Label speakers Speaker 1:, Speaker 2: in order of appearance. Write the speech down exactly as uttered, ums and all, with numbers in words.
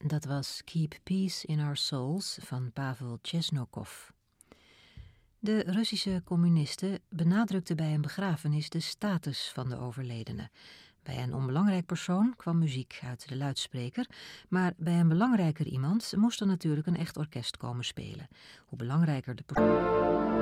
Speaker 1: Dat was Keep Peace in Our Souls van Pavel Chesnokov. De Russische communisten benadrukten bij een begrafenis de status van de overledene. Bij een onbelangrijk persoon kwam muziek uit de luidspreker, maar bij een belangrijker iemand moest er natuurlijk een echt orkest komen spelen. Hoe belangrijker de persoon...